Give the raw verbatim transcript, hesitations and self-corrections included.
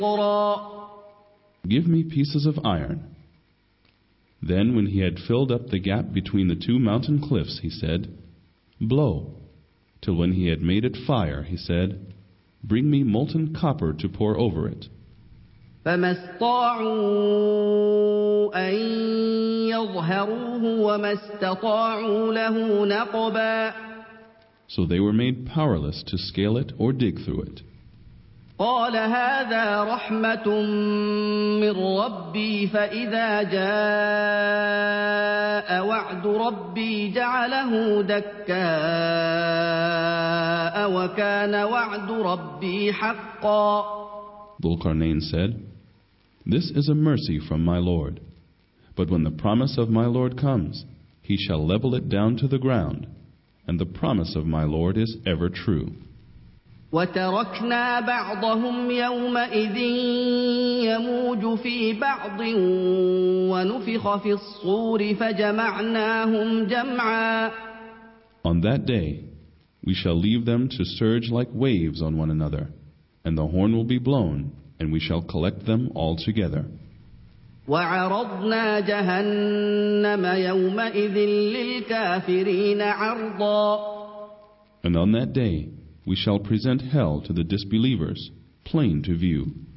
Give me pieces of iron. Then when he had filled up the gap between the two mountain cliffs, he said, Blow. Till when he had made it fire, he said, Bring me molten copper to pour over it. فما استطاعوا أن يظهروه وما استطاعوا له نقبا. So they were made powerless to scale it or dig through it. قال هذا رحمة من ربي فإذا جاء وعد ربي جعله دكاء وكان وعد ربي حقا. Dhul-Qarnayn said, This is a mercy from my Lord. But when the promise of my Lord comes, he shall level it down to the ground, and the promise of my Lord is ever true. وتركنا بعضهم يومئذ يموج في بعض ونفخ في الصور فجمعناهم جمعا. On that day, we shall leave them to surge like waves on one another, and the horn will be blown, and we shall collect them all together. وعرضنا جهنم يومئذ للكافرين عرضا. And on that day, we shall present hell to the disbelievers, plain to view.